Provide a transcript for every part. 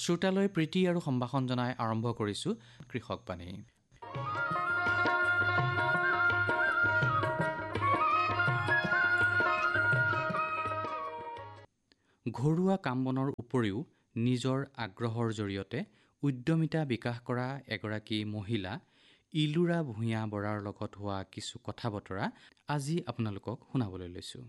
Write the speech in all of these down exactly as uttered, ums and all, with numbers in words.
শ্ৰোতালৈ প্ৰীতি আৰু সম্ভাষণ জনাই আৰম্ভ কৰিছোঁ কৃষকবাণী। ঘৰুৱা কাম বনৰ উপৰিও নিজৰ আগ্ৰহৰ জৰিয়তে উদ্যমিতা বিকাশ কৰা এগৰাকী মহিলা ইলুৰা ভূঞা বৰাৰ লগত হোৱা কিছু কথা বতৰা আজি আপোনালোকক শুনাবলৈ লৈছোঁ।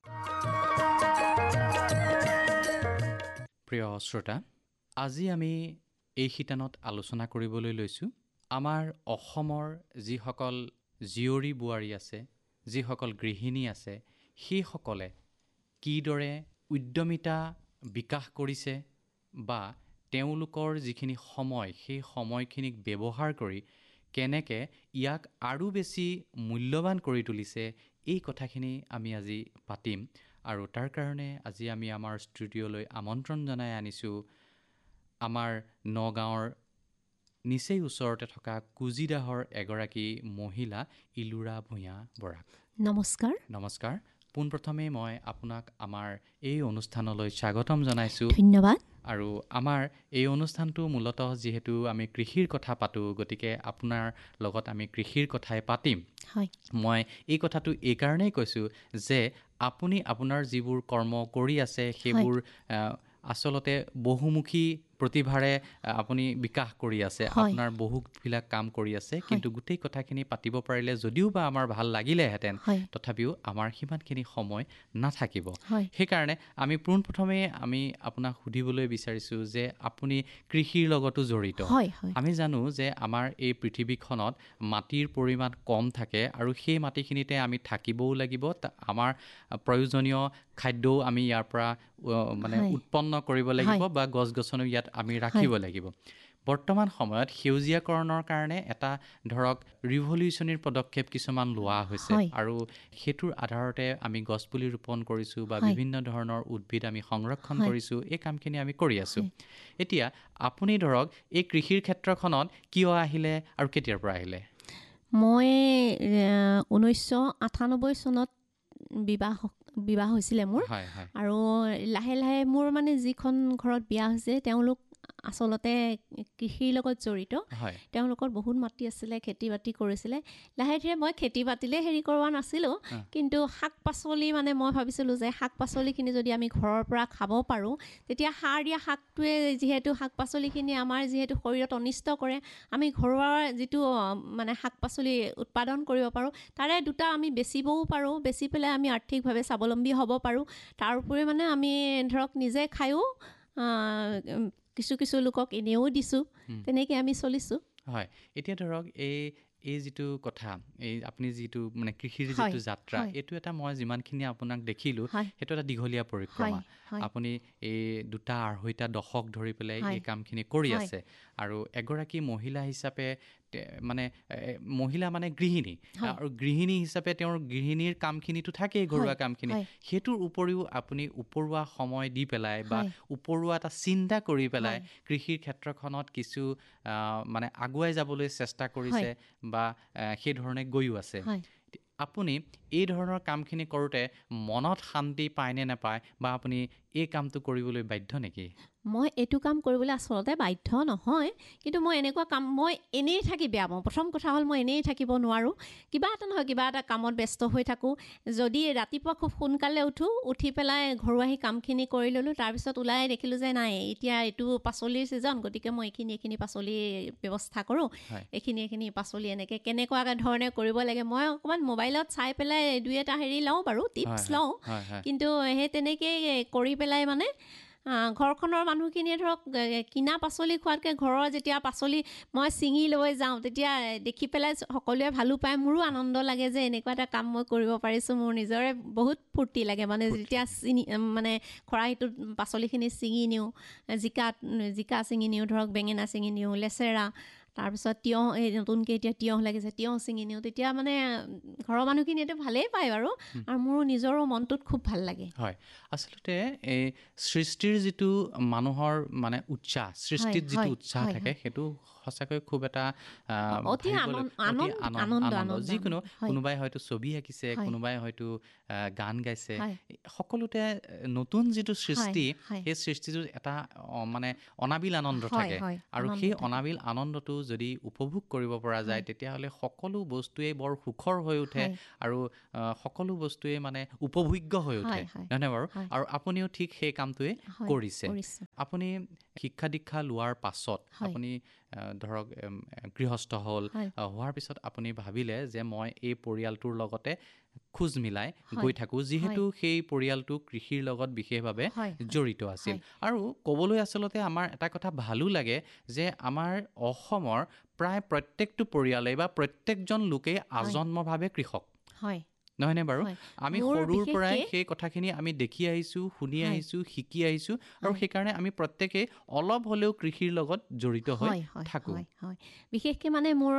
প্ৰিয় শ্ৰোতা, আজি আমি এই শিতানত আলোচনা কৰিবলৈ লৈছোঁ আমাৰ অসমৰ যিসকল জীয়ৰী বোৱাৰী আছে, যিসকল গৃহিণী আছে, সেইসকলে কিদৰে উদ্যমিতা বিকাশ কৰিছে বা তেওঁলোকৰ যিখিনি সময় সেই সময়খিনিক ব্যৱহাৰ কৰি কেনেকৈ ইয়াক আৰু বেছি মূল্যৱান কৰি তুলিছে, এই কথাখিনি আমি আজি পাতিম। আৰু তাৰ কাৰণে আজি আমি আমাৰ ষ্টুডিঅ'লৈ আমন্ত্ৰণ জনাই আনিছোঁ আমাৰ নগাঁৱৰ নিচেই ওচৰতে থকা কুজিদাহৰ এগৰাকী মহিলা ইলুৰা ভূঞা বৰাক। নমস্কাৰ। নমস্কাৰ। পোনপ্ৰথমে মই আপোনাক আমাৰ এই অনুষ্ঠানলৈ স্বাগতম জনাইছোঁ। ধন্যবাদ। আৰু আমাৰ এই অনুষ্ঠানটো মূলতঃ যিহেতু আমি কৃষিৰ কথা পাতোঁ, গতিকে আপোনাৰ লগত আমি কৃষিৰ কথাই পাতিম। হয়। মই এই কথাটো এইকাৰণেই কৈছোঁ যে আপুনি আপোনাৰ যিবোৰ কৰ্ম কৰি আছে সেইবোৰ আচলতে বহুমুখী প্ৰতিভাৰে আপুনি বিকাশ কৰি আছে, আপোনাৰ বহুবিলাক কাম কৰি আছে, কিন্তু গোটেই কথাখিনি পাতিব পাৰিলে যদিও বা আমাৰ ভাল লাগিলেহেঁতেন, তথাপিও আমাৰ সিমানখিনি সময় নাথাকিব। সেইকাৰণে আমি পোনপ্ৰথমে আমি আপোনাক সুধিবলৈ বিচাৰিছোঁ যে আপুনি কৃষিৰ লগতো জড়িত। আমি জানো যে আমাৰ এই পৃথিৱীখনত মাটিৰ পৰিমাণ কম থাকে আৰু সেই মাটিখিনিতে আমি থাকিবও লাগিব, আমাৰ প্ৰয়োজনীয় খাদ্যও আমি ইয়াৰ পৰা মানে উৎপন্ন কৰিব লাগিব বা গছ গছনি ইয়াত আমি ৰাখিব লাগিব। বৰ্তমান সময়ত সেউজীয়াকৰণৰ কাৰণে এটা ধৰক ৰিভলিউচনাৰী পদক্ষেপ কিছুমান লোৱা হৈছে আৰু সেইটোৰ আধাৰতে আমি গছপুলি ৰোপণ কৰিছোঁ বা বিভিন্ন ধৰণৰ উদ্ভিদ আমি সংৰক্ষণ কৰিছোঁ, এই কামখিনি আমি কৰি আছোঁ। এতিয়া আপুনি ধৰক এই কৃষিৰ ক্ষেত্ৰখনত কিয় আহিলে আৰু কেতিয়াৰ পৰা আহিলে? মই ঊনৈছশ আঠানব্বৈ চনত বিবাহ বিবাহ হৈছিলে মোৰ। আৰু লাহে লাহে মোৰ মানে যিখন ঘৰত বিয়া হৈছে তেওঁলোক আচলতে কৃষিৰ লগত জড়িত। তেওঁলোকৰ বহুত মাটি আছিলে, খেতি বাতি কৰিছিলে। লাহে ধীৰে মই খেতি বাতিলে হেৰি কৰোৱা নাছিলোঁ, কিন্তু শাক পাচলি মানে মই ভাবিছিলোঁ যে শাক পাচলিখিনি যদি আমি ঘৰৰ পৰা খাব পাৰোঁ, তেতিয়া সাৰ দিয়া শাকটোৱে যিহেতু শাক পাচলিখিনি আমাৰ যিহেতু শৰীৰত অনিষ্ট কৰে, আমি ঘৰুৱা যিটো মানে শাক পাচলি উৎপাদন কৰিব পাৰোঁ, তাৰে দুটা আমি বেচিবও পাৰোঁ, বেচি পেলাই আমি আৰ্থিকভাৱে স্বাৱলম্বী হ'ব পাৰোঁ। তাৰ উপৰি মানে আমি ধৰক নিজে খায়ো কিছু কিছু লোকক এনেও দিছোঁ, তেনেকৈ আমি চলিছোঁ। হয়। এতিয়া ধৰক এই এই যিটো কথা, এই আপুনি যিটো মানে কৃষিৰ যিটো যাত্ৰা, এইটো এটা মই যিমানখিনি আপোনাক দেখিলোঁ সেইটো এটা দীঘলীয়া পৰিক্ৰমা। আপুনি এই দুটা আঢ়ৈটা দশক ধৰি পেলাই এই কামখিনি কৰি আছে আৰু এগৰাকী মহিলা হিচাপে মানে মহিলা মানে গৃহিণী আৰু গৃহিণী হিচাপে তেওঁৰ গৃহিণীৰ কামখিনিতো থাকেই, ঘৰুৱা কামখিনি, সেইটোৰ উপৰিও আপুনি উপৰুৱা সময় দি পেলাই বা উপৰুৱা এটা চিন্তা কৰি পেলাই কৃষিৰ ক্ষেত্ৰখনত কিছু মানে আগুৱাই যাবলৈ চেষ্টা কৰিছে বা সেই ধৰণে গৈও আছে। আপুনি এই ধৰণৰ কামখিনি কৰোঁতে মনত শান্তি পায়নে নাপায় বা আপুনি এই কামটো কৰিবলৈ বাধ্য নেকি? মই এইটো কাম কৰিবলৈ আচলতে বাধ্য নহয়, কিন্তু মই এনেকুৱা কাম মই এনেই থাকি বেয়া পাওঁ। প্ৰথম কথা হ'ল মই এনেই থাকিব নোৱাৰোঁ, কিবা এটা নহয় কিবা এটা কামত ব্যস্ত হৈ থাকোঁ। যদি ৰাতিপুৱা খুব সোনকালে উঠোঁ, উঠি পেলাই ঘৰুৱা সেই কামখিনি কৰি ল'লোঁ, তাৰপিছত ওলাই দেখিলোঁ যে নাই এতিয়া এইটো পাচলিৰ ছিজন, গতিকে মই এইখিনি এইখিনি পাচলি ব্যৱস্থা কৰোঁ, এইখিনি এইখিনি পাচলি এনেকৈ কেনেকুৱা ধৰণে কৰিব লাগে মই অকণমান মোবাইলত চাই পেলাই দুই এটা হেৰি লওঁ বাৰু, টিপছ লওঁ, কিন্তু সেই তেনেকেই কৰি পেলাই মানে ঘৰখনৰ মানুহখিনিয়ে ধৰক কিনা পাচলি খোৱাতকৈ ঘৰৰ যেতিয়া পাচলি মই ছিঙি লৈ যাওঁ তেতিয়া দেখি পেলাই সকলোৱে ভালো পায়, মোৰো আনন্দ লাগে যে এনেকুৱা এটা কাম মই কৰিব পাৰিছোঁ, মোৰ নিজৰে বহুত ফূৰ্তি লাগে। মানে যেতিয়া চিঙি মানে খৰাহিটোত পাচলিখিনি ছিঙি নিওঁ, জিকা জিকা ছিঙি নিওঁ, ধৰক বেঙেনা ছিঙি নিওঁ, লেচেৰা, তাৰপিছত তিয়ঁহ এই নতুনকৈ এতিয়া তিয়ঁহ লাগিছে তিয়ঁহ ছিঙি নিওঁ তেতিয়া মানে ঘৰৰ মানুহখিনিয়েতো ভালেই পায় বাৰু আৰু মোৰ নিজৰো মনটোত খুব ভাল লাগে হয় আচলতে এই সৃষ্টিৰ যিটো মানুহৰ মানে উৎসাহ সৃষ্টিত যিটো উৎসাহ থাকে সেইটো সঁচাকৈ খুব এটা অতি আনন্দ আনন্দ যিকোনো কোনোবাই হয়তো ছবি আঁকিছে কোনোবাই হয়তো গান গাইছে সকলোতে নতুন যিটো সৃষ্টি সেই সৃষ্টিটোত এটা মানে অনাবিল আনন্দ থাকে আৰু সেই অনাবিল আনন্দটো যদি উপভোগ কৰিব পৰা যায় তেতিয়াহ'লে সকলো বস্তুৱে বৰ সুখৰ হৈ উঠে আৰু সকলো বস্তুৱে মানে উপভোগ্য হৈ উঠে নহয় বাৰু আৰু আপুনিও ঠিক সেই কামটোৱে কৰিছে আপুনি শিক্ষা দীক্ষা লোৱাৰ পাছত আপুনি ধৰক গৃহস্থ হ'ল হোৱাৰ পিছত আপুনি ভাবিলে যে মই এই পৰিয়ালটোৰ লগতে খোজ মিলাই গৈ থাকোঁ যিহেতু সেই পৰিয়ালটো কৃষিৰ লগত বিশেষভাৱে জড়িত আছিল আৰু ক'বলৈ আচলতে আমাৰ এটা কথা ভালো লাগে যে আমাৰ অসমৰ প্ৰায় প্ৰত্যেকটো পৰিয়ালে বা প্ৰত্যেকজন লোকেই আজন্মভাৱে কৃষক হয় নহয়নে বাৰু আমি সৰুৰ পৰাই সেই কথাখিনি আমি দেখি আহিছোঁ শুনি আহিছোঁ শিকি আহিছোঁ আৰু সেইকাৰণে আমি প্ৰত্যেকেই অলপ হ'লেও কৃষিৰ লগত জড়িত হৈ থাকোঁ হয় বিশেষকৈ মানে মোৰ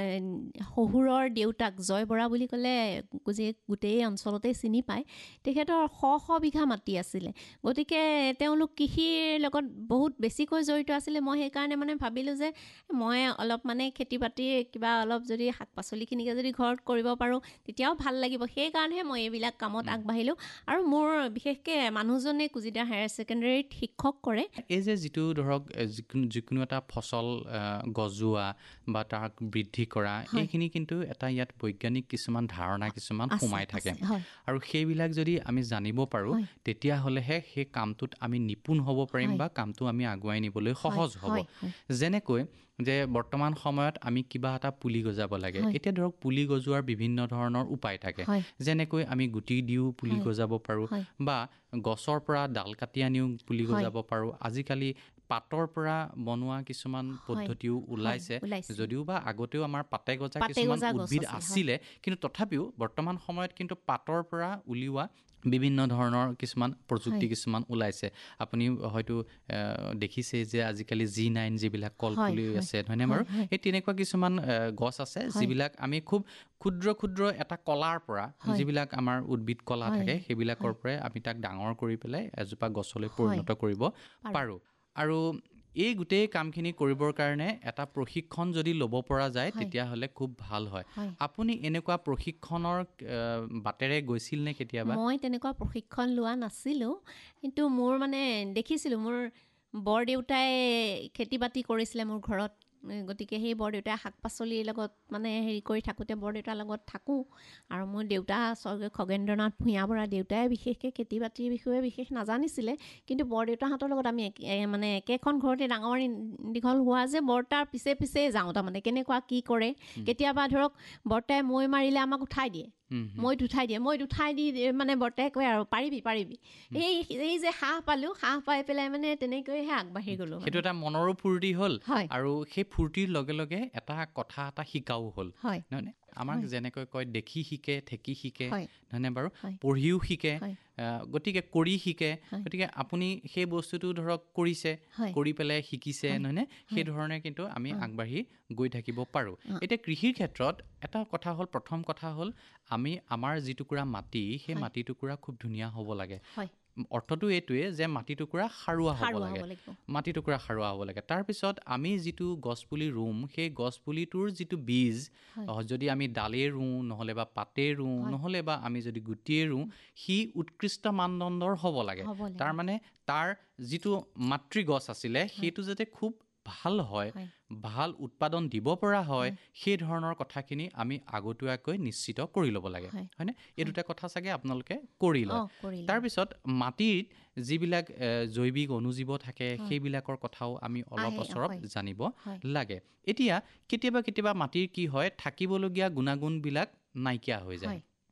শহুৰৰ দেউতাক জয় বৰা বুলি ক'লে যে গোটেই অঞ্চলতে চিনি পায় তেখেতৰ শ শ বিঘা মাটি আছিলে গতিকে তেওঁলোক কৃষিৰ লগত বহুত বেছিকৈ জড়িত আছিলে মই সেইকাৰণে মানে ভাবিলোঁ যে মই অলপ মানে খেতি বাতিৰ কিবা অলপ যদি শাক পাচলিখিনিকে যদি ঘৰত কৰিব পাৰোঁ তেতিয়াও ভাল লাগিব সেইকাৰণেহে মই এইবিলাক কামত আগবাঢ়িলোঁ আৰু মোৰ বিশেষকৈ মানুহজনে কুজিদা হায়াৰ ছেকেণ্ডেৰীত শিক্ষক কৰে এই যে যিটো ধৰক যিকোনো যিকোনো এটা ফচল গজোৱা বা তাক বৃদ্ধি কৰা এইখিনি কিন্তু এটা ইয়াত বৈজ্ঞানিক কিছুমান ধাৰণা কিছুমান সোমাই থাকে আৰু সেইবিলাক যদি আমি জানিব পাৰোঁ তেতিয়াহ'লেহে সেই কামটোত আমি নিপুণ হ'ব পাৰিম বা কামটো আমি আগুৱাই নিবলৈ সহজ হ'ব যেনেকৈ যে বৰ্তমান সময়ত আমি কিবা এটা পুলি গজাব লাগে এতিয়া ধৰক পুলি গজোৱাৰ বিভিন্ন ধৰণৰ উপায় থাকে যেনেকৈ আমি গুটি দিও পুলি গজাব পাৰোঁ বা গছৰ পৰা ডাল কাটি আনিও পুলি গজাব পাৰোঁ আজিকালি পাতৰ পৰা বনোৱা কিছুমান পদ্ধতিও ওলাইছে যদিও বা আগতেও আমাৰ পাতে গজা কিছুমান উদ্ভিদ আছিলে কিন্তু তথাপিও বৰ্তমান সময়ত কিন্তু পাতৰ পৰা উলিওৱা বিভিন্ন ধৰণৰ কিছুমান প্ৰযুক্তি কিছুমান ওলাইছে আপুনি হয়তো দেখিছে যে আজিকালি জি নাইন যিবিলাক কলপুলি আছে হয়নে বাৰু এই তেনেকুৱা কিছুমান গছ আছে যিবিলাক আমি খুব ক্ষুদ্ৰ ক্ষুদ্ৰ এটা কলাৰ পৰা যিবিলাক আমাৰ উদ্ভিদ কলা থাকে সেইবিলাকৰ পৰাই আমি তাক ডাঙৰ কৰি পেলাই এজোপা গছলৈ পৰিণত কৰিব পাৰোঁ আৰু এই গোটেই কামখিনি কৰিবৰ কাৰণে এটা প্ৰশিক্ষণ যদি ল'ব পৰা যায় তেতিয়াহ'লে খুব ভাল হয় আপুনি এনেকুৱা প্ৰশিক্ষণৰ বাটেৰে গৈছিল নে কেতিয়াবা মই তেনেকুৱা প্ৰশিক্ষণ লোৱা নাছিলোঁ কিন্তু মোৰ মানে দেখিছিলোঁ মোৰ বৰদেউতাই খেতি বাতি কৰিছিলে মোৰ ঘৰত গতিকে সেই বৰদেউতাই শাক পাচলিৰ লগত মানে হেৰি কৰি থাকোঁতে বৰদেউতাৰ লগত থাকোঁ আৰু মোৰ দেউতা স্বৰ্গীয় খগেন্দ্ৰনাথ ভূঞা বৰা দেউতাই বিশেষকৈ খেতি বাতিৰ বিষয়ে বিশেষ নাজানিছিলে কিন্তু বৰদেউতাহঁতৰ লগত আমি মানে একেখন ঘৰতে ডাঙৰ দীঘল হোৱা যে বৰতাৰ পিছে পিছে যাওঁ তাৰমানে কেনেকুৱা কি কৰে কেতিয়াবা ধৰক বৰতাই মৈ মাৰিলে আমাক উঠাই দিয়ে মৈত উঠাই দিয়ে মৈত উঠাই দি মানে বৰতাই কয় আৰু পাৰিবি পাৰিবি এই এই যে সাহ পালোঁ সাহ পাই পেলাই মানে তেনেকৈহে আগবাঢ়ি গ'লোঁ সেইটো এটা মনৰো ফূৰ্তি হ'ল আৰু সেই ফূৰ্তিৰ লগে লগে এটা কথা এটা শিকাও হ'ল নহয় আমাক যেনেকৈ কয় দেখি শিকে ঠেকি শিকে নহয়নে বাৰু পঢ়িও শিকে গতিকে কৰি শিকে গতিকে আপুনি সেই বস্তুটো ধৰক কৰিছে কৰি পেলাই শিকিছে নহয়নে সেই ধৰণে কিন্তু আমি আগবাঢ়ি গৈ থাকিব পাৰোঁ এতিয়া কৃষিৰ ক্ষেত্ৰত এটা কথা হ'ল প্ৰথম কথা হ'ল আমি আমাৰ যিটুকুৰা মাটি সেই মাটি টুকুৰা খুব ধুনীয়া হ'ব লাগে অৰ্থটো এইটোৱে যে মাটি টুকুৰা সাৰুৱা হ'ব লাগে মাটি টুকুৰা সাৰুৱা হ'ব লাগে তাৰপিছত আমি যিটো গছপুলি ৰুম সেই গছপুলিটোৰ যিটো বীজ যদি আমি ডালেই ৰুওঁ নহ'লে বা পাতেই ৰুওঁ নহ'লে বা আমি যদি গুটিয়েই ৰুওঁ সি উৎকৃষ্ট মানদণ্ডৰ হ'ব লাগে তাৰমানে তাৰ যিটো মাতৃগছ আছিলে সেইটো যাতে খুব ভাল হয় ভাল উৎপাদন দিব পৰা হয় সেই ধৰণৰ কথাখিনি আমি আগতীয়াকৈ নিশ্চিত কৰি ল'ব লাগে হয়নে এই দুটা কথা চাগে আপোনালোকে কৰি লয় তাৰপিছত মাটিত যিবিলাক জৈৱিক অনুজীৱ থাকে সেইবিলাকৰ কথাও আমি অলপ ওচৰত জানিব লাগে এতিয়া কেতিয়াবা কেতিয়াবা মাটিৰ কি হয় থাকিবলগীয়া গুণাগুণবিলাক নাইকিয়া হৈ যায়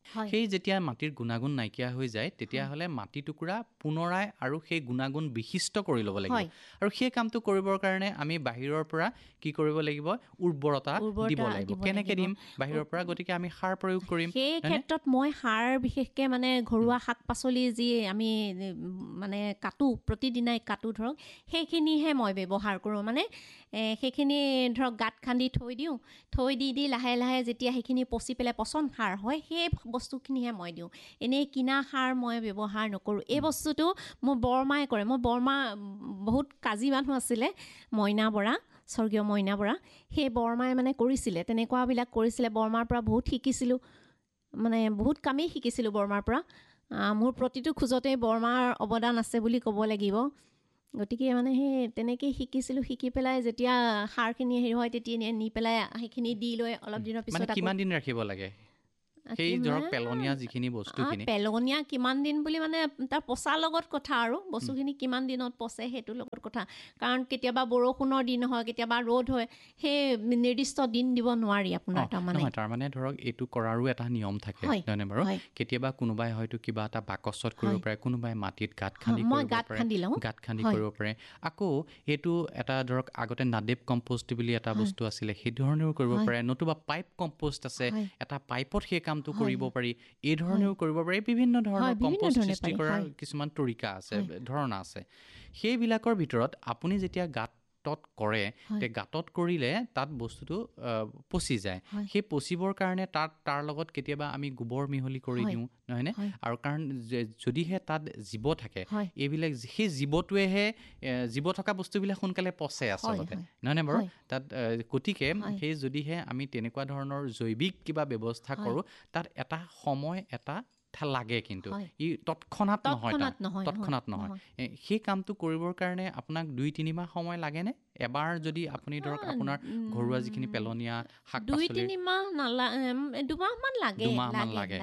সেই যেতিয়া মাটিৰ গুণাগুণ নাইকিয়া হৈ যায় তেতিয়াহ'লে মাটি টুকুৰা পুনৰাই আৰু সেই গুণাগুণ বিশিষ্ট কৰি ল'ব লাগিব আৰু সেই কামটো কৰিবৰ কাৰণে আমি বাহিৰৰ পৰা কি কৰিব লাগিব উৰ্বৰতা দিব লাগিব কেনেকৈ দিম বাহিৰৰ পৰা গতিকে আমি সাৰ প্ৰয়োগ কৰিম সেই ক্ষেত্ৰত মই সাৰ বিশেষকৈ মানে ঘৰুৱা শাক পাচলি যি আমি মানে কাটো প্ৰতিদিনাই কাটো ধৰক সেইখিনিহে মই ব্যৱহাৰ কৰোঁ মানে সেইখিনি ধৰক গাঁত খান্দি থৈ দিওঁ থৈ দি দি লাহে লাহে যেতিয়া সেইখিনি পচি পেলাই পচন সাৰ হয় সেই বস্তুখিনিহে মই দিওঁ এনেই কিনা সাৰ মই ব্যৱহাৰ নকৰোঁ এই বস্তুটো মোৰ বৰমাই কৰে মোৰ বৰমা বহুত কাজি মানুহ আছিলে মইনা বৰা স্বৰ্গীয় মইনা বৰা সেই বৰমাই মানে কৰিছিলে তেনেকুৱাবিলাক কৰিছিলে বৰমাৰ পৰা বহুত শিকিছিলোঁ মানে বহুত কামেই শিকিছিলোঁ বৰমাৰ পৰা মোৰ প্ৰতিটো খোজতেই বৰমাৰ অৱদান আছে বুলি ক'ব লাগিব গতিকে মানে সেই তেনেকৈ শিকিছিলোঁ শিকি পেলাই যেতিয়া সাৰখিনি হেৰি হয় তেতিয়া নি পেলাই সেইখিনি দি লৈ অলপ দিনৰ পিছত কিমান দিন ৰাখিব লাগে সেই ধৰক পেলনীয়া যিখিনি বস্তুখিনি পেলনীয়া কিমান দিন বুলি মানে তাৰ পচাৰ লগত কথা আৰু বস্তুখিনি কিমান দিনত পচে সেইটোৰ লগত কথা কাৰণ কেতিয়াবা বৰষুণৰ দিন হয় কেতিয়াবা ৰ'দ হয় সেই নিৰ্দিষ্ট দিন দিব নোৱাৰি আপোনাৰ তাৰমানে নহয় তাৰমানে ধৰক এইটো কৰাৰো এটা নিয়ম থাকে নহয়নে বাৰু কেতিয়াবা কোনোবাই হয়তো কিবা এটা বাকচত কৰিব পাৰে কোনোবাই মাটিত গাঁত খান্দি কৰিব পাৰে গাঁত খান্দি কৰিব পাৰে আকৌ এইটো এটা ধৰক আগতে নাদেব কম্পোষ্ট বুলি এটা বস্তু আছিলে সেই ধৰণেও কৰিব পাৰে নতুবা পাইপ কম্পোষ্ট আছে এটা পাইপত সেই কামটো কৰিব পাৰি এই ধৰণেও কৰিব পাৰি বিভিন্ন ধৰণৰ কম্পোষ্ট সৃষ্টি কৰাৰ কিছুমান তৰিকা আছে ধৰণা আছে সেইবিলাকৰ ভিতৰত আপুনি যেতিয়া গাঁত কৰে তে গাঁতত কৰিলে তাত বস্তুটো পচি যায় সেই পচিবৰ কাৰণে তাত তাৰ লগত কেতিয়াবা আমি গোবৰ মিহলি কৰি দিওঁ নহয়নে আৰু কাৰণ যদিহে তাত জীৱ থাকে এইবিলাক সেই জীৱটোৱেহে জীৱ থকা বস্তুবিলাক সোনকালে পচে আচলতে নহয়নে বাৰু তাত গতিকে সেই যদিহে আমি তেনেকুৱা ধৰণৰ জৈৱিক কিবা ব্যৱস্থা কৰোঁ তাত এটা সময় এটা লাগে কিন্তু ই তৎক্ষণাত নহয় তৎক্ষণাত নহয় সেই কামটো কৰিবৰ কাৰণে আপোনাক দুই তিনি মাহ সময় লাগেনে এবাৰ যদি আপুনি ধৰক আপোনাৰ ঘৰুৱা যিখিনি পেলনীয়া শাক পাচলি দুই তিনি মাহ নালাগে দুমাহ মান লাগে দুমাহমান লাগে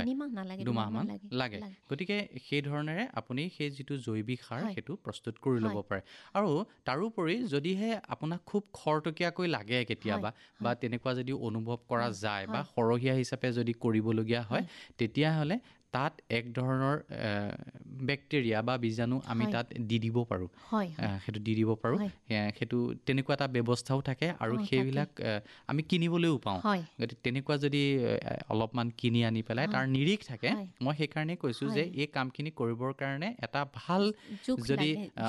দুমাহমান লাগে গতিকে সেই ধৰণেৰে আপুনি সেই যিটো জৈৱিক সাৰ সেইটো প্ৰস্তুত কৰি ল'ব পাৰে আৰু তাৰোপৰি যদিহে আপোনাক খুব খৰতকীয়াকৈ লাগে কেতিয়াবা বা তেনেকুৱা যদি অনুভৱ কৰা যায় বা সৰহীয়া হিচাপে যদি কৰিবলগীয়া হয় তেতিয়াহ'লে তাত এক ধৰণৰ বেক্টেৰিয়া বা বীজাণু আমি তাত দি দিব পাৰোঁ সেইটো দি দিব পাৰোঁ সেইটো তেনেকুৱা এটা ব্যৱস্থাও থাকে আৰু সেইবিলাক আমি কিনিবলৈও পাওঁ গতিকে তেনেকুৱা যদি অলপমান কিনি আনি পেলাই তাৰ নিৰিখ থাকে মই সেইকাৰণেই কৈছোঁ যে এই কামখিনি কৰিবৰ কাৰণে এটা ভাল যদি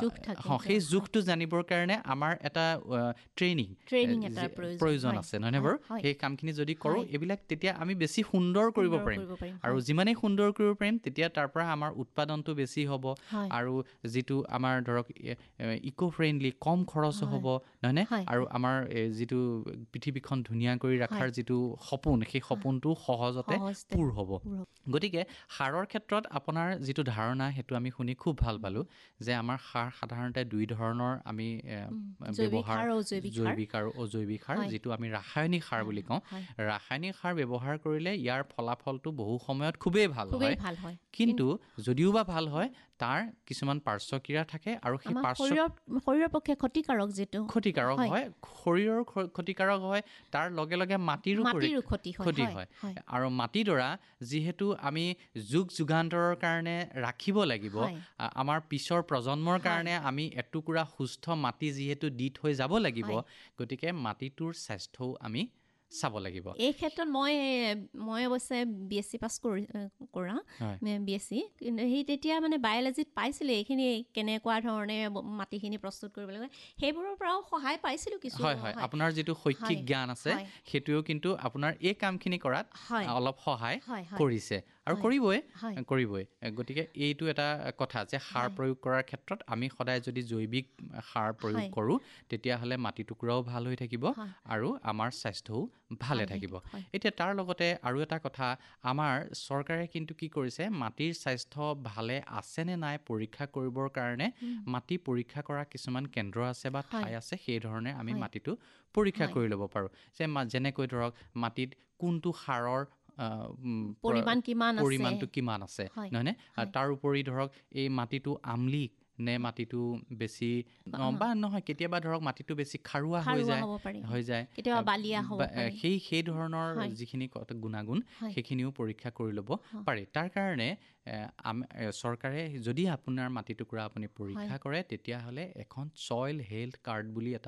সেই জোখটো জানিবৰ কাৰণে আমাৰ এটা ট্ৰেইনিং প্ৰয়োজন আছে নহয়নে বাৰু সেই কামখিনি যদি কৰোঁ এইবিলাক তেতিয়া আমি বেছি সুন্দৰ কৰিব পাৰিম আৰু যিমানেই সুন্দৰ কৰিব পাৰিম তেতিয়া তাৰ পৰা আমাৰ উৎপাদনটো বেছি হ'ব আৰু যিটো আমাৰ ধৰক ইকো ফ্ৰেণ্ডলি কম খৰচ হ'ব নহয়নে আৰু আমাৰ যিটো পৃথিৱীখন ধুনীয়া কৰি ৰখাৰ যিটো সপোন সেই সপোনটো সহজতে পূৰ হ'ব গতিকে সাৰৰ ক্ষেত্ৰত আপোনাৰ যিটো ধাৰণা সেইটো আমি শুনি খুব ভাল পালোঁ যে আমাৰ সাৰ সাধাৰণতে দুই ধৰণৰ আমি ব্যৱহাৰ জৈৱিক আৰু অজৈৱিক সাৰ যিটো আমি ৰাসায়নিক সাৰ বুলি কওঁ ৰাসায়নিক সাৰ ব্যৱহাৰ কৰিলে ইয়াৰ ফলাফলটো বহু সময়ত খুবেই ভাল হয় কিন্তু যদিও বা ভাল হয় তাৰ কিছুমান পাৰ্শ্বক্ৰিয়া থাকে আৰু সেই শৰীৰৰ পক্ষে ক্ষতিকাৰক যিটো ক্ষতিকাৰক হয় শৰীৰৰ ক্ষতিকাৰক হয় তাৰ লগে লগে মাটিৰো ক্ষতি হয় আৰু মাটিডৰা যিহেতু আমি যুগ যুগান্তৰৰ কাৰণে ৰাখিব লাগিব আমাৰ পিছৰ প্ৰজন্মৰ কাৰণে আমি এটুকুৰা সুস্থ মাটি যিহেতু দি থৈ যাব লাগিব গতিকে মাটিটোৰ স্বাস্থ্যও আমি চাব লাগিব এই ক্ষেত্ৰত মই মই অৱশ্যে বি এছ চি পাছ কৰি কৰা বি এছ চি কিন্তু সেই তেতিয়া মানে বায়'লজিত পাইছিলে এইখিনি কেনেকুৱা ধৰণে মাটিখিনি প্ৰস্তুত কৰিব লাগে সেইবোৰৰ পৰাও সহায় পাইছিলোঁ কিছু হয় হয় আপোনাৰ যিটো শৈক্ষিক জ্ঞান আছে সেইটোও কিন্তু আপোনাৰ এই কামখিনি কৰাত অলপ সহায় কৰিছে আৰু কৰিবই কৰিবই গতিকে এইটো এটা কথা যে সাৰ প্ৰয়োগ কৰাৰ ক্ষেত্ৰত আমি সদায় যদি জৈৱিক সাৰ প্ৰয়োগ কৰোঁ তেতিয়াহ'লে মাটি টুকুৰাও ভাল হৈ থাকিব আৰু আমাৰ স্বাস্থ্যও ভালে থাকিব এতিয়া তাৰ লগতে আৰু এটা কথা আমাৰ চৰকাৰে কিন্তু কি কৰিছে মাটিৰ স্বাস্থ্য ভালে আছে নে নাই পৰীক্ষা কৰিবৰ কাৰণে মাটি পৰীক্ষা কৰা কিছুমান কেন্দ্ৰ আছে বা ঠাই আছে সেই ধৰণে আমি মাটিটো পৰীক্ষা কৰি ল'ব পাৰোঁ যে যেনেকৈ ধৰক মাটিত কোনটো সাৰৰ পৰিমাণ কিমান পৰিমাণটো কিমান আছে নহয়নে তাৰ উপৰি ধৰক এই মাটিটো আমলিক নে মাটিটো বেছি বা নহয় কেতিয়াবা ধৰক মাটিটো বেছি খাৰুৱা হৈ যায় হৈ যায় কেতিয়াবা বালিয়া হ'ব পাৰে সেই সেই ধৰণৰ যিখিনি গুণাগুণ সেইখিনিও পৰীক্ষা কৰি ল'ব পাৰে তাৰ কাৰণে চৰকাৰে যদি আপোনাৰ মাটি টুকুৰা আপুনি পৰীক্ষা কৰে তেতিয়াহ'লে এখন ছইল হেল্থ কাৰ্ড বুলি এটা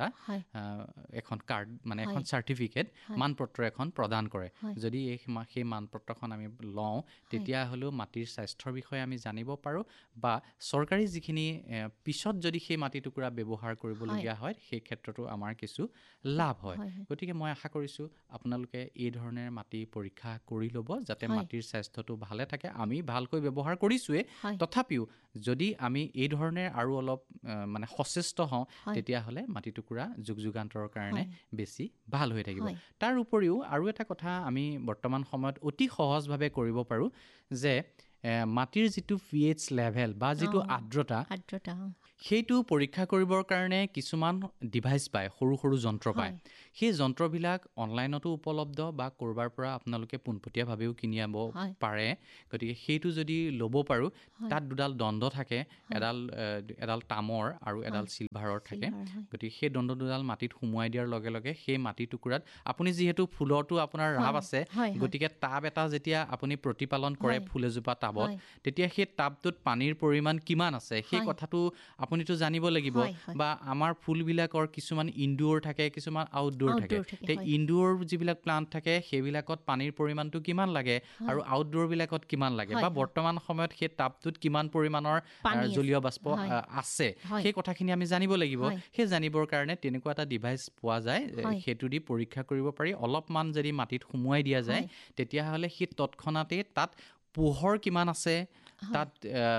এখন কাৰ্ড মানে এখন চাৰ্টিফিকেট মানপত্ৰ এখন প্ৰদান কৰে যদি এই সেই মানপত্ৰখন আমি লওঁ তেতিয়াহ'লেও মাটিৰ স্বাস্থ্যৰ বিষয়ে আমি জানিব পাৰোঁ বা চৰকাৰী যিখিনি পিছত যদি সেই মাটি টুকুৰা ব্যৱহাৰ কৰিবলগীয়া হয় সেই ক্ষেত্ৰতো আমাৰ কিছু লাভ হয় গতিকে মই আশা কৰিছোঁ আপোনালোকে এই ধৰণে মাটি পৰীক্ষা কৰি ল'ব যাতে মাটিৰ স্বাস্থ্যটো ভালে থাকে আমি ভালকৈ ব্যৱহাৰ কৰিছোঁৱে তথাপিও যদি আমি এই ধৰণে আৰু অলপ মানে সচেষ্ট হওঁ তেতিয়াহ'লে মাটি টুকুৰা যুগ যুগান্তৰৰ কাৰণে বেছি ভাল হৈ থাকিব তাৰ উপৰিও আৰু এটা কথা আমি বৰ্তমান সময়ত অতি সহজভাৱে কৰিব পাৰোঁ যে মাটিৰ যিটো পি এইচ লেভেল বা যিটো আৰ্দ্ৰতা আৰ্দ্ৰতা সেইটো পৰীক্ষা কৰিবৰ কাৰণে কিছুমান ডিভাইচ পায় সৰু সৰু যন্ত্ৰ পায় সেই যন্ত্ৰবিলাক অনলাইনতো উপলব্ধ বা ক'ৰবাৰ পৰা আপোনালোকে পোনপটীয়াভাৱেও কিনি আনিব পাৰে গতিকে সেইটো যদি ল'ব পাৰোঁ তাত দুডাল দণ্ড থাকে এডাল এডাল তামৰ আৰু এডাল চিলভাৰৰ থাকে গতিকে সেই দণ্ড দুডাল মাটিত সুমুৱাই দিয়াৰ লগে লগে সেই মাটি টুকুৰাত আপুনি যিহেতু ফুলৰটো আপোনাৰ ৰাপ আছে গতিকে টাব এটা যেতিয়া আপুনি প্ৰতিপালন কৰে ফুল এজোপা টাবত তেতিয়া সেই টাবটোত পানীৰ পৰিমাণ কিমান আছে সেই কথাটো আপুনিতো জানিব লাগিব বা আমাৰ ফুলবিলাকৰ কিছুমান ইনডোৰ থাকে কিছুমান আউটডোৰ থাকে সেই ইনডোৰ যিবিলাক প্লান্ট থাকে সেইবিলাকত পানীৰ পৰিমাণটো কিমান লাগে আৰু আউটডোৰবিলাকত কিমান লাগে বা বৰ্তমান সময়ত সেই টাবটোত কিমান পৰিমাণৰ জলীয় বাষ্প আছে সেই কথাখিনি আমি জানিব লাগিব সেই জানিবৰ কাৰণে তেনেকুৱা এটা ডিভাইচ পোৱা যায় সেইটো দি পৰীক্ষা কৰিব পাৰি অলপমান যদি মাটিত সুমুৱাই দিয়া যায় তেতিয়াহ'লে সেই তৎক্ষণাতেই তাত পোহৰ কিমান আছে তাত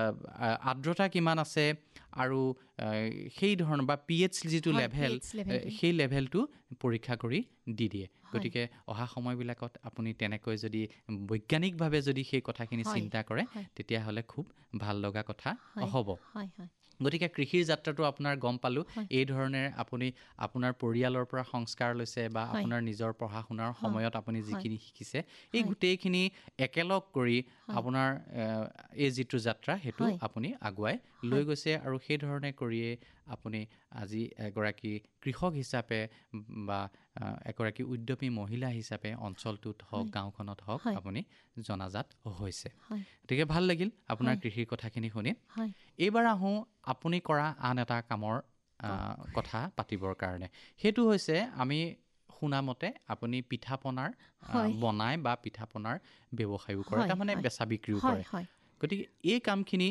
আৰ্দ্ৰতা কিমান আছে আৰু সেই ধৰণৰ বা পি এইচ যিটো লেভেল সেই লেভেলটো পৰীক্ষা কৰি দি দিয়ে গতিকে অহা সময়বিলাকত আপুনি তেনেকৈ যদি বৈজ্ঞানিকভাৱে যদি সেই কথাখিনি চিন্তা কৰে তেতিয়াহ'লে খুব ভাল লগা কথা হ'ব গতিকে কৃষিৰ যাত্ৰাটো আপোনাৰ গম পালোঁ এই ধৰণে আপুনি আপোনাৰ পৰিয়ালৰ পৰা সংস্কাৰ লৈছে বা আপোনাৰ নিজৰ পঢ়া শুনাৰ সময়ত আপুনি যিখিনি শিকিছে এই গোটেইখিনি একেলগ কৰি আপোনাৰ এই যিটো যাত্ৰা সেইটো আপুনি আগুৱাই লৈ গৈছে আৰু সেই ধৰণে কৰিয়ে আপুনি আজি এগৰাকী কৃষক হিচাপে বা এগৰাকী উদ্যমী মহিলা হিচাপে অঞ্চলটোত হওক গাঁওখনত হওক আপুনি জনাজাত হৈছে গতিকে ভাল লাগিল আপোনাৰ কৃষিৰ কথাখিনি শুনি এইবাৰ আহোঁ আপুনি কৰা আন এটা কামৰ কথা পাতিবৰ কাৰণে সেইটো হৈছে আমি শুনামতে আপুনি পিঠা পনাৰ বনাই বা পিঠা পনাৰ ব্যৱসায়ো কৰে তাৰমানে বেচা বিক্ৰীও কৰে গতিকে এই কামখিনি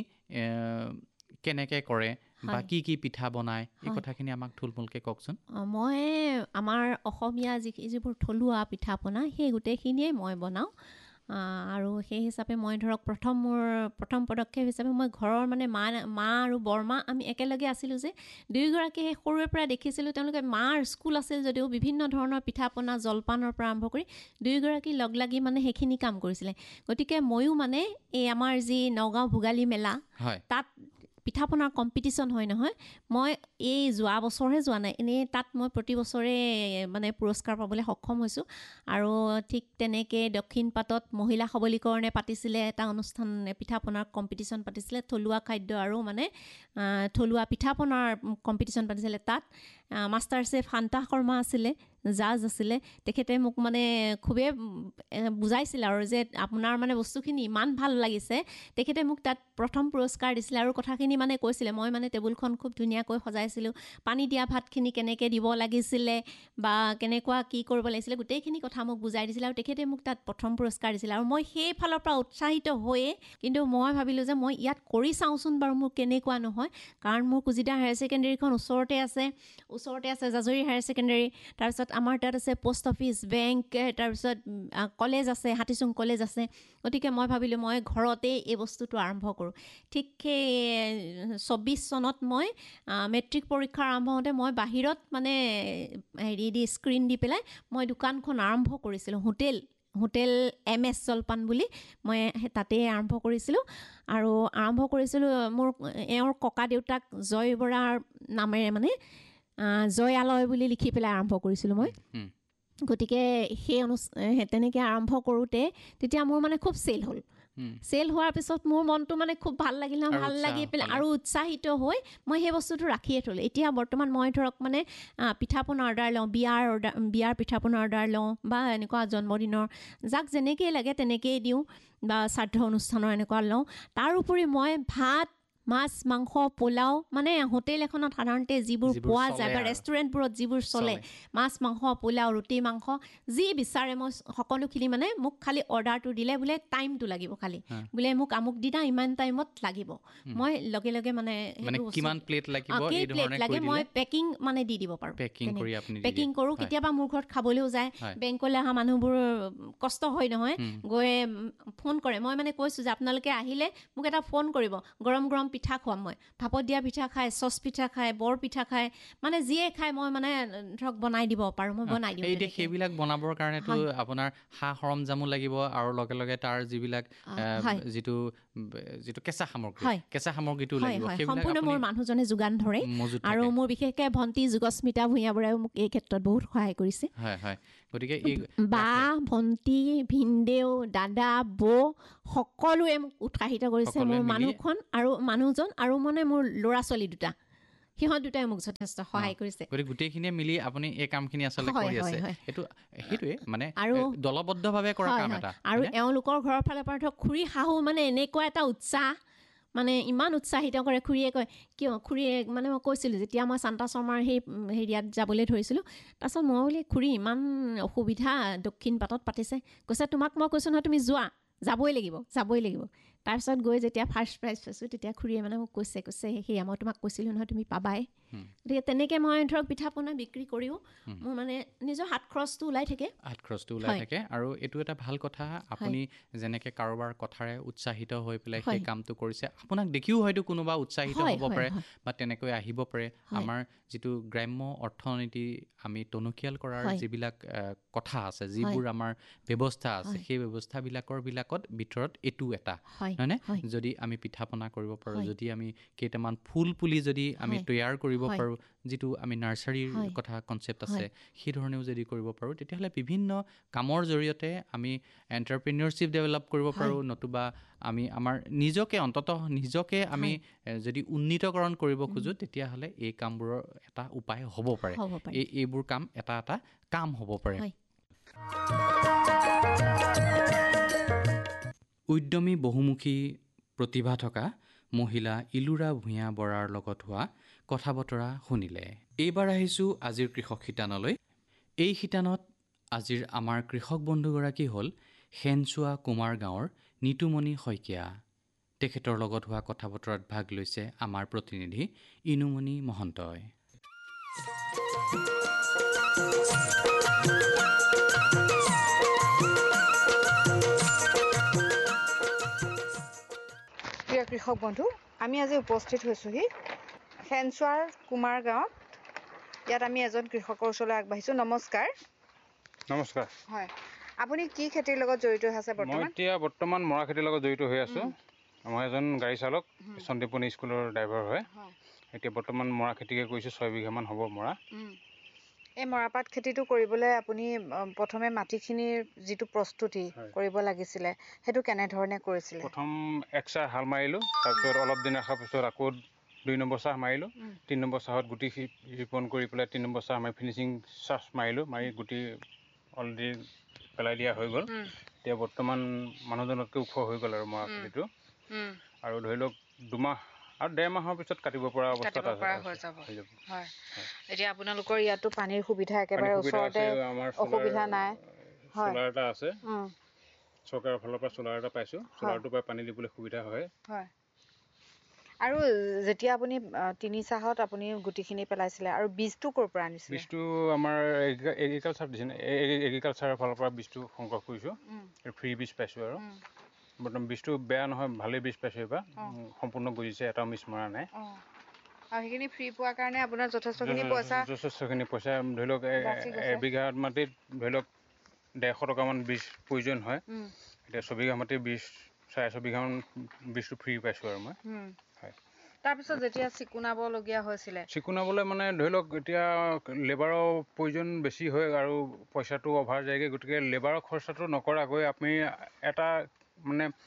কেনেকৈ কৰে বা কি কি পিঠা বনায় এই কথাখিনি আমাক থুলমূলকৈ কওকচোন মই আমাৰ অসমীয়া যি যিবোৰ থলুৱা পিঠা পনা সেই গোটেইখিনিয়ে মই বনাওঁ আৰু সেই হিচাপে মই ধৰক প্ৰথম মোৰ প্ৰথম পদক্ষেপ হিচাপে মই ঘৰৰ মানে মা মা আৰু বৰমা আমি একেলগে আছিলোঁ যে দুয়োগৰাকী সেই সৰুৰে পৰা দেখিছিলোঁ তেওঁলোকে মাৰ স্কুল আছিল যদিও বিভিন্ন ধৰণৰ পিঠা পনা জলপানৰ পৰা আৰম্ভ কৰি দুয়োগৰাকী লগ লাগি মানে সেইখিনি কাম কৰিছিলে গতিকে ময়ো মানে এই আমাৰ যি নগাঁও ভোগালী মেলা তাত পিঠা পনাৰ কম্পিটিশ্যন হয় নহয় মই এই যোৱা বছৰহে যোৱা নাই এনেই তাত মই প্ৰতি বছৰে মানে পুৰস্কাৰ পাবলৈ সক্ষম হৈছোঁ আৰু ঠিক তেনেকৈ দক্ষিণ পাটত মহিলা সবলীকৰণে পাতিছিলে এটা অনুষ্ঠান পিঠা পনাৰ কম্পিটিশ্যন পাতিছিলে থলুৱা খাদ্য আৰু মানে থলুৱা পিঠা পনাৰ কম্পিটিশ্যন পাতিছিলে তাত মাষ্টাৰ চেফ শান্তা শৰ্মা আছিলে জাজ আছিলে তেখেতে মোক মানে খুবেই বুজাইছিলে আৰু যে আপোনাৰ মানে বস্তুখিনি ইমান ভাল লাগিছে তেখেতে মোক তাত প্ৰথম পুৰস্কাৰ দিছিলে আৰু কথাখিনি মানে কৈছিলে মই মানে টেবুলখন খুব ধুনীয়াকৈ সজাইছিলোঁ পানী দিয়া ভাতখিনি কেনেকৈ দিব লাগিছিলে বা কেনেকুৱা কি কৰিব লাগিছিলে গোটেইখিনি কথা মোক বুজাই দিছিলে আৰু তেখেতে মোক তাত প্ৰথম পুৰস্কাৰ দিছিলে আৰু মই সেই ফালৰ পৰা উৎসাহিত হৈয়ে কিন্তু মই ভাবিলোঁ যে মই ইয়াত কৰি চাওঁচোন বাৰু মোৰ কেনেকুৱা নহয় কাৰণ মোৰ কুজিদা হায়াৰ ছেকেণ্ডেৰীখন ওচৰতে আছে ওচৰতে আছে জাজৰি হায়াৰ ছেকেণ্ডেৰী তাৰপিছত আমাৰ তাত আছে পোষ্ট অফিচ বেংক তাৰপিছত কলেজ আছে হাতীচুং কলেজ আছে গতিকে মই ভাবিলোঁ মই ঘৰতেই এই বস্তুটো আৰম্ভ কৰোঁ ঠিক সেই চৌব্বিছ চনত মই মেট্ৰিক পৰীক্ষা আৰম্ভ হওঁতে মই বাহিৰত মানে হেৰি দি স্ক্ৰীণ দি পেলাই মই দোকানখন আৰম্ভ কৰিছিলোঁ হোটেল হোটেল এম এছ জলপান বুলি মই তাতেই আৰম্ভ কৰিছিলোঁ আৰু আৰম্ভ কৰিছিলোঁ মোৰ এওঁৰ ককা দেউতাক জয় বৰাৰ নামেৰে মানে জয়ালয় বুলি লিখি পেলাই আৰম্ভ কৰিছিলোঁ মই গতিকে সেই অনু তেনেকৈ আৰম্ভ কৰোঁতে তেতিয়া মোৰ মানে খুব চেল হ'ল চেল হোৱাৰ পিছত মোৰ মনটো মানে খুব ভাল লাগিল ন ভাল লাগি পেলাই আৰু উৎসাহিত হৈ মই সেই বস্তুটো ৰাখিয়ে থ'লোঁ এতিয়া বৰ্তমান মই ধৰক মানে পিঠা পনা অৰ্ডাৰ লওঁ বিয়াৰ অৰ্ডাৰ বিয়াৰ পিঠা পনা অৰ্ডাৰ লওঁ বা এনেকুৱা জন্মদিনৰ যাক যেনেকেই লাগে তেনেকেই দিওঁ বা শ্ৰাদ্ধ অনুষ্ঠানৰ এনেকুৱা লওঁ তাৰ উপৰি মই ভাত মাছ মাংস পোলাও মানে হোটেল এখনত সাধাৰণতে যিবোৰ পোৱা যায় বা ৰেষ্টুৰেণ্টবোৰত যিবোৰ চলে মাছ মাংস পোলাও ৰুটি মাংস যি বিচাৰে মই সকলোখিনি মানে মোক খালি অৰ্ডাৰটো দিলে বোলে টাইমটো লাগিব খালি বোলে মোক আমুক দিনা ইমান টাইমত লাগিব মই লগে লগে মানে কিমান প্লেট লাগিব এই ধৰণে লাগে মই পেকিং মানে দি দিব পাৰোঁ পেকিং কৰোঁ কেতিয়াবা মোৰ ঘৰত খাবলৈও যায় বেংকলৈ অহা মানুহবোৰ কষ্ট হয় নহয় গৈ ফোন কৰে মই মানে কৈছোঁ যে আপোনালোকে আহিলে মোক এটা ফোন কৰিব গৰম গৰম পিঠা খুৱাম মই ভাপত দিয়া পিঠা খায় চচ পিঠা খায় বৰ পিঠা খায় মানে যিয়ে খায় মই মানে ধৰক বনাই দিব পাৰোঁ মই বনাই দিওঁ এই সেইবিলাক বনাবৰ কাৰণেতো আপোনাৰ সা সৰঞ্জামো লাগিব আৰু লগে লগে তাৰ যিবিলাক যিটো যিটো কেঁচা সামগ্ৰী কেঁচা সামগ্ৰীটো লাগিব সম্পূৰ্ণ মোৰ মানুহজনে যোগান ধৰে আৰু মোৰ বিশেষকৈ ভণ্টি যোগস্মিতা ভূঞা বৰাইও মোক এই ক্ষেত্ৰত বহুত সহায় কৰিছে হয় হয় গতিকে এই বা ভণ্টি ভিনদেউ দাদা বৌ সকলোৱে মোক উৎসাহিত কৰিছে মোৰ মানুহখন আৰু মানুহজন আৰু মানে মোৰ ল'ৰা ছোৱালী দুটা সিহঁত দুটাই মোক যথেষ্ট সহায় কৰিছে গতিকে গোটেইখিনিয়ে মিলি আপুনি এই কামখিনি আচলতে কৰি আছে এইটো সেইটোৱে মানে আৰু দলবদ্ধভাৱে কৰা কাম এটা আৰু এওঁলোকৰ ঘৰৰ ফালৰ পৰা ধৰক খুৰী শাহু মানে এনেকুৱা এটা উৎসাহ মানে ইমান উৎসাহিত কৰে খুৰীয়ে কয় কিয় খুৰীয়ে মানে মই কৈছিলোঁ যেতিয়া মই শান্তা শৰ্মাৰ সেই হেৰিয়াত যাবলৈ ধৰিছিলোঁ তাৰপিছত মই বোলে খুৰী ইমান অসুবিধা দক্ষিণ পাটত পাতিছে কৈছে তোমাক মই কৈছোঁ নহয় তুমি যোৱা যাবই লাগিব যাবই লাগিব তাৰপিছত গৈ যেতিয়া ফাৰ্ষ্ট প্ৰাইজ পাইছোঁ তেতিয়া খুৰীয়ে মানে মোক কৈছে কৈছে সেয়া মই তোমাক কৈছিলোঁ নহয় তুমি পাবাই গতিকে তেনেকৈ মই ধৰক পিঠা পনা বিক্ৰী কৰিও মোৰ মানে নিজৰ হাত খৰচটো ওলাই থাকে হাত খৰচটো ওলাই থাকে আৰু এইটো এটা ভাল কথা আপুনি যেনেকৈ কাৰোবাৰ কথাৰে উৎসাহিত হৈ পেলাই সেই কামটো কৰিছে আপোনাক দেখিও হয়তো কোনোবা উৎসাহিত হ'ব পাৰে বা তেনেকৈ আহিব পাৰে আমাৰ যিটো গ্ৰাম্য অৰ্থনীতি আমি টনকিয়াল কৰাৰ যিবিলাক কথা আছে যিবোৰ আমাৰ ব্যৱস্থা আছে সেই ব্যৱস্থাবিলাকৰ বিলাকত ভিতৰত এইটো এটা হয়নে যদি আমি পিঠা পনা কৰিব পাৰোঁ যদি আমি কেইটামান ফুল পুলি যদি আমি তৈয়াৰ কৰিব পাৰোঁ যিটো আমি নাৰ্চাৰীৰ কথা কনচেপ্ট আছে সেই ধৰণেও যদি কৰিব পাৰোঁ তেতিয়াহ'লে বিভিন্ন কামৰ জৰিয়তে আমি এণ্টাৰপ্ৰিনিয়ৰশ্বিপ ডেভেলপ কৰিব পাৰোঁ নতুবা আমি আমাৰ নিজকে অন্ততঃ নিজকে আমি যদি উন্নীতকৰণ কৰিব খোজোঁ তেতিয়াহ'লে এই কামবোৰৰ এটা উপায় হ'ব পাৰে এই এইবোৰ কাম এটা এটা কাম হ'ব পাৰে উদ্যমী বহুমুখী প্ৰতিভা থকা মহিলা ইলুৰা ভূঞা বৰাৰ লগত হোৱা কথা বতৰা শুনিলে এইবাৰ আহিছোঁ আজিৰ কৃষক শিতানলৈ এই শিতানত আজিৰ আমাৰ কৃষক বন্ধুগৰাকী হ'ল সেনচোৱা কুমাৰ গাঁৱৰ নিতুমণি শইকীয়া তেখেতৰ লগত হোৱা কথা বতৰাত ভাগ লৈছে আমাৰ প্ৰতিনিধি ইনুমণি মহন্তই প্ৰিয় কৃষক বন্ধু আমি আজি উপস্থিত হৈছোঁহি সেনচোৱাৰ কুমাৰ গাঁৱত ইয়াত আমি এজন কৃষকৰ ওচৰলৈ আগবাঢ়িছোঁ নমস্কাৰ নমস্কাৰ হয় আপুনি কি খেতিৰ লগত জড়িত হৈ আছে বৰ্তমান মই এতিয়া বৰ্তমান মৰা খেতিৰ লগত জড়িত হৈ আছোঁ মই এজন গাড়ী চালক সন্দীপনী স্কুলৰ ড্ৰাইভাৰ হয় এতিয়া বৰ্তমান মৰা খেতিকে কৰিছোঁ ছয় বিঘামান হ'ব মৰা এই মৰাপাট খেতিটো কৰিবলৈ আপুনি প্ৰথমে মাটিখিনিৰ যিটো প্ৰস্তুতি কৰিব লাগিছিলে সেইটো কেনেধৰণে কৰিছিলে প্ৰথম এক চাহ হাল মাৰিলোঁ তাৰপিছত অলপ দিন ৰখাৰ পিছত আকৌ দুই নম্বৰ চাহ মাৰিলোঁ তিনি নম্বৰ চাহত গুটি ৰোপণ কৰি পেলাই তিনি নম্বৰ চাহ মাৰি ফিনিচিং চাহ মাৰিলোঁ মাৰি গুটি অলৰেডি পেলাই দিয়া হৈ গ'ল এতিয়া বৰ্তমান মানুহজনতকৈ ওখ হৈ গ'ল আৰু মৰা খেতিটো আৰু ধৰি লওক দুমাহ আৰু ডেৰ মাহৰ পিছত কাটিব পৰা অৱস্থাত আছে হয় এতিয়া আপোনালোকৰ ইয়াতো পানীৰ সুবিধা একেবাৰে ওচৰতে অসুবিধা নাই চ'লাৰ এটা আছে চৰকাৰৰ ফালৰ পৰা চ'লাৰ এটা পাইছোঁ চ'লাৰটোৰ পৰা পানী দিবলৈ সুবিধা হয় হয় আৰু যেতিয়া আপুনি তিনি চাহত আপুনি গুটিখিনি পেলাইছিলে আৰু বীজটো ক'ৰ পৰা আনিছিলে বীজটো আমাৰ এগ্ৰিকালচাৰ দিছে এগ্ৰিকালচাৰৰ ফালৰ পৰা বীজটো সংগ্ৰহ কৰিছোঁ ফ্ৰী বীজ পাইছোঁ আৰু বৰ্তমান বীজটো বেয়া নহয় ভালেই বীজ পাইছোঁ এইবাৰ সম্পূৰ্ণ গজিছে এটাও মিছ মৰা নাই আৰু সেইখিনি ফ্ৰী পোৱাৰ কাৰণে আপোনাৰ যথেষ্টখিনি পইচা যথেষ্টখিনি পইচা ধৰি লওক এবিঘা মাটিত ধৰি লওক ডেৰশ টকামান বীজ প্ৰয়োজন হয় এতিয়া ছবিঘা মাটিৰ বীজ চাৰে ছবিঘামান বীজটো ফ্ৰী পাইছোঁ আৰু মই হয় তাৰপিছত যেতিয়া চিকুণাবলগীয়া হৈছিলে চিকুণাবলৈ মানে ধৰি লওক এতিয়া লেবাৰৰ প্ৰয়োজন বেছি হয় আৰু পইচাটো অভাৰ যায়গৈ গতিকে লেবাৰৰ খৰচাটো নকৰাকৈ আপুনি এটা মানে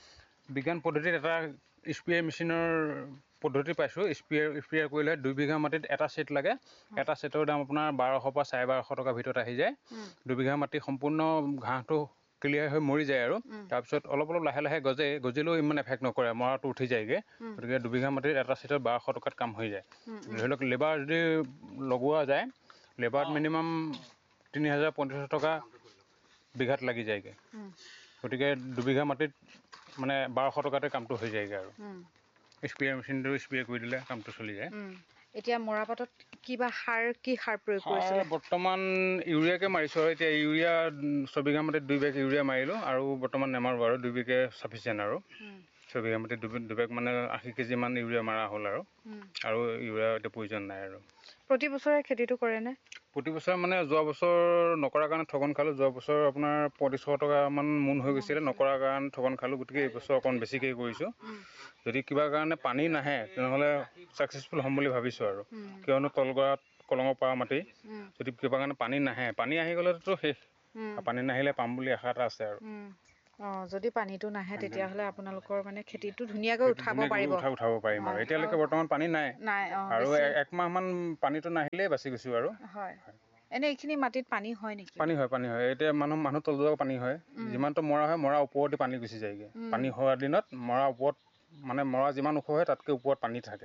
বিজ্ঞান পদ্ধতিত এটা স্প্ৰে মেচিনৰ পদ্ধতি পাইছোঁ। স্প্ৰে স্প্ৰে কৰিলে দুই বিঘা মাটিত এটা ছেট লাগে। এটা ছেটৰ দাম আপোনাৰ বাৰশ পৰা চাৰে বাৰশ টকাৰ ভিতৰত আহি যায়। দুবিঘা মাটি সম্পূৰ্ণ ঘাঁহটো ক্লিয়াৰ হৈ মৰি যায় আৰু তাৰপিছত অলপ অলপ লাহে লাহে গজে গজিলেও ইমান এফেক্ট নকৰে, মৰাটো উঠি যায়গৈ। গতিকে দুবিঘা মাটিত এটা ছেটত বাৰশ টকাত কাম হৈ যায়। ধৰি লওক লেবাৰ যদি লগোৱা যায়, লেবাৰত মিনিমাম তিনি হাজাৰ পঞ্চাছ টকা বিঘাত লাগি যায়গৈ। গতিকে দুবিঘা মাটিত মানে বাৰশ টকাতে কামটো হৈ যায়গৈ আৰু স্প্ৰে মেচিনটো স্প্ৰে কৰি দিলে কামটো চলি যায়। এতিয়া মৰাপাটত কিবা সাৰ কি সাৰ প্ৰয়োগ কৰিছিলে? বৰ্তমান ইউৰিয়াকে মাৰিছোঁ আৰু এতিয়া ইউৰিয়া ছবিঘা মাটিত দুই বেগ ইউৰিয়া মাৰিলোঁ আৰু বৰ্তমান নেমাৰোঁ আৰু দুই বেগে চাফিচিয়েণ্ট আৰু ছবিঘা মাটিত দুই দুবেগ মানে আশী কেজিমান ইউৰিয়া মাৰা হ'ল আৰু আৰু ইউৰিয়া এতিয়া প্ৰয়োজন নাই আৰু। প্ৰতি বছৰে খেতিটো কৰেনে? প্ৰতি বছৰ মানে যোৱা বছৰ নকৰাৰ কাৰণে ঠগন খালোঁ। যোৱা বছৰ আপোনাৰ পঁয়ত্ৰিছশ টকামান মোন হৈ গৈছিলে, নকৰাৰ কাৰণে ঠগন খালোঁ। গতিকে এইবছৰ অকণ বেছিকৈ কৰিছোঁ। যদি কিবা কাৰণে পানী নাহে তেনেহ'লে ছাকচেছফুল হ'ম বুলি ভাবিছোঁ আৰু, কিয়নো তলগৰাত কলঙৰ পৰা মাটি যদি কিবা কাৰণে পানী নাহে, পানী আহি গ'লেতো শেষ। পানী নাহিলে পাম বুলি আশা এটা আছে আৰু। অঁ, যদি পানীটো নাহে তেতিয়াহ'লে আপোনালোকৰ মানে খেতিটো ধুনীয়াকৈ উঠাব পাৰিব। উঠা উঠাব পাৰিম আৰু এতিয়ালৈকে বৰ্তমান পানী নাই নাই আৰু একমাহমান পানীটো নাহিলেই বাচি গৈছোঁ আৰু। হয়, এনে এইখিনি মাটিত পানী হয় নেকি? পানী হয়, পানী হয়। এতিয়া মানুহ মানুহ তলযোৱা পানী হয়। যিমানটো মৰা হয় মৰা ওপৰতে পানী গুচি যায়গৈ। পানী হোৱাৰ দিনত মৰা ওপৰত মানে মৰা যিমান ওখ হয় তাতকৈ ওপৰত পানী থাকে।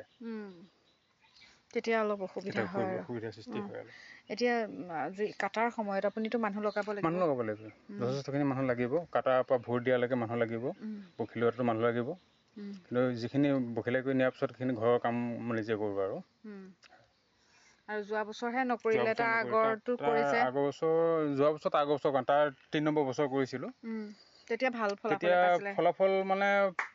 তেতিয়া অলপ অসুবিধা হয় আৰু। অসুবিধাৰ সৃষ্টি হয় আৰু। এতিয়া কাটাৰ সময়ত আপুনিতো মানুহ লগাব লাগিব। মানুহ লগাব লাগিব, যথেষ্টখিনি মানুহ লাগিব। কাটাৰ পৰা ভোৰ দিয়ালৈকে মানুহ লাগিব, বখিলোৱাটো মানুহ লাগিব। কিন্তু যিখিনি বখিলাই কৰি নিয়াৰ পিছত সেইখিনি ঘৰৰ কাম নিজে কৰোঁ আৰু। আৰু যোৱা বছৰহে নকৰিলে, তাৰ আগৰটো কৰিছে? আগৰ বছৰ যোৱা বছৰ তাৰ আগৰ বছৰ তাৰ তিনি নম্বৰ বছৰ কৰিছিলোঁ। তেতিয়া ভাল ফলাফল তেতিয়া ফলাফল মানে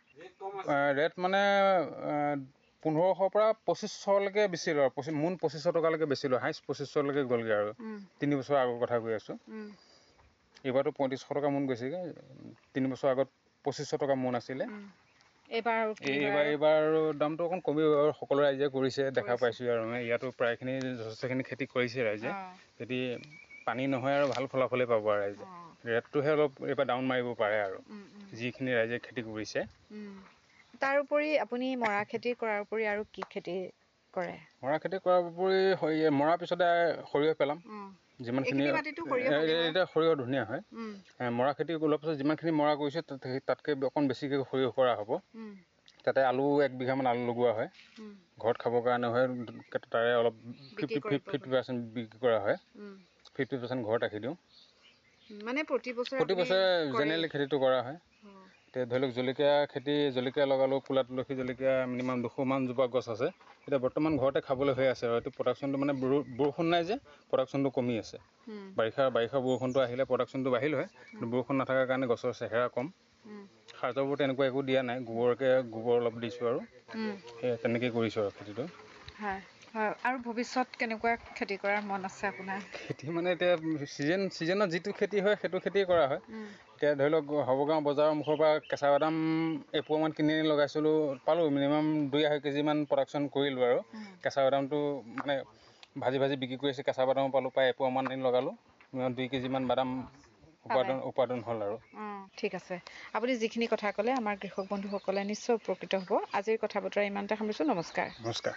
ৰেট মানে পোন্ধৰশৰ পৰা পঁচিছশলৈকে বেচিলোঁ আৰু পঁচিছ মোন পঁচিছশ টকালৈকে বেচিলোঁ। হাইষ্ট পঁচিছশলৈকে গ'লগৈ আৰু তিনি বছৰ আগৰ কথা কৈ আছোঁ। এইবাৰতো পঁয়ত্ৰিছশ টকা মোন গৈছেগৈ। তিনি বছৰ আগত পঁচিছশ টকা মোন আছিলে। এইবাৰ এইবাৰ এইবাৰ দামটো অকণ কমি আৰু সকলো ৰাইজে কৰিছে দেখা পাইছোঁ আৰু ইয়াতো প্ৰায়খিনি যথেষ্টখিনি খেতি কৰিছে ৰাইজে। যদি পানী নহয় আৰু ভাল ফলাফলেই পাব আৰু ৰাইজে। ৰেটটোহে অলপ এইবাৰ ডাউন মাৰিব পাৰে আৰু যিখিনি ৰাইজে খেতি কৰিছে। তাৰোপৰি আপুনি মৰা খেতি কৰাৰ উপৰি আৰু কি খেতি কৰে? মৰা খেতি কৰাৰ উপৰি মৰাৰ পিছতে সৰিয়হ পেলাম। যিমানখিনি এতিয়া সৰিয়হ ধুনীয়া হয়। মৰা খেতি কৰাৰ পিছত যিমানখিনি মৰা কৰিছোঁ তাতকৈ অকণ বেছিকৈ সৰিয়হ কৰা হ'ব। তাতে আলু এক বিঘামান আলু লগোৱা হয়, ঘৰত খাবৰ কাৰণে হয়। তাৰে অলপ ফিফটি ফিফটি পাৰ্চেণ্ট বিক্ৰী কৰা হয়, ফিফটি পাৰ্চেণ্ট ঘৰত ৰাখি দিওঁ। মানে প্ৰতি বছৰে প্ৰতি বছৰে জেনেৰেলি খেতিটো কৰা হয়। এতিয়া ধৰি লওক জলকীয়া খেতি, জলকীয়া লগালোঁ। ক'লা তুলসী জলকীয়া মিনিমাম দুশমান জোপা গছ আছে। এতিয়া বৰ্তমান ঘৰতে খাবলৈ হৈ আছে আৰু এইটো প্ৰডাকশ্যনটো মানে বৰষুণ নাই যে প্ৰডাকশ্যনটো কমি আছে। বাৰিষা বাৰিষা বৰষুণটো আহিলে প্ৰডাকশ্যনটো বাঢ়িল হয়, কিন্তু বৰষুণ নথকাৰ কাৰণে গছৰ চেহেৰা কম। সাৰ জাবৰ তেনেকুৱা একো দিয়া নাই, গোবৰকে গোবৰ অলপ দিছোঁ আৰু সেই তেনেকৈ কৰিছোঁ আৰু খেতিটো। হয় হয়। আৰু ভৱিষ্যত কেনেকুৱা খেতি কৰাৰ মন আছে আপোনাৰ? খেতি মানে এতিয়া ছিজন ছিজনত যিটো খেতি হয় সেইটো খেতিয়ে কৰা হয়। এতিয়া ধৰি লওক হবগাঁও বজাৰৰ মুখৰ পৰা কেঁচা বাদাম এপোৱামান কিনি আনি লগাইছিলোঁ, পালোঁ মিনিমাম দুই আঢ়ৈ কেজিমান প্ৰডাকশ্যন কৰিলোঁ আৰু কেঁচা বাদামটো মানে ভাজি ভাজি বিক্ৰী কৰি আছে। কেঁচা বাদামো পালোঁ, প্ৰায় এপোৱামান আনি লগালোঁ, দুই কেজিমান বাদাম উৎপাদন উৎপাদন হ'ল আৰু। ঠিক আছে, আপুনি যিখিনি কথা ক'লে আমাৰ কৃষক বন্ধুসকলে নিশ্চয় উপকৃত হ'ব। আজিৰ কথা বতৰা ইমানতে সামৰিছোঁ। নমস্কাৰ। নমস্কাৰ।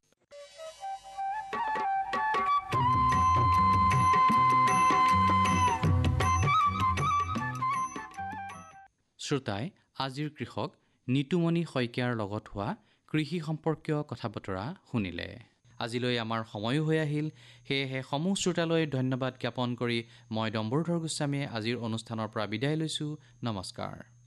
শ্ৰোতাই আজিৰ কৃষক নিতুমণি শইকীয়াৰ লগত হোৱা কৃষি সম্পৰ্কীয় কথা বতৰা শুনিলে। আজিলৈ আমাৰ সময়ো হৈ আহিল, সেয়েহে সমূহ শ্ৰোতালৈ ধন্যবাদ জ্ঞাপন কৰি মই ডম্বৰুধৰ গোস্বামীয়ে আজিৰ অনুষ্ঠানৰ পৰা বিদায় লৈছোঁ। নমস্কাৰ।